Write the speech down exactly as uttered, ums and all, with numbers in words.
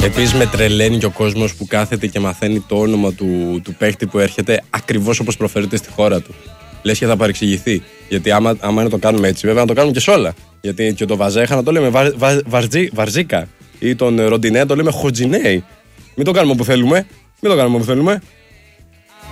Επίσης με τρελαίνει και ο κόσμος που κάθεται και μαθαίνει το όνομα του, του παίχτη που έρχεται ακριβώς όπως προφέρεται στη χώρα του. Λες και θα παρεξηγηθεί. Γιατί άμα, άμα να το κάνουμε έτσι, βέβαια να το κάνουμε και σε όλα. Γιατί και το Βαζέχα να το λέμε βα, βα, βαρζί, Βαρζίκα ή τον Ροντινέ να το λέμε Χοτζινέι. Μην το κάνουμε όπου θέλουμε. Μην το κάνουμε όπου θέλουμε.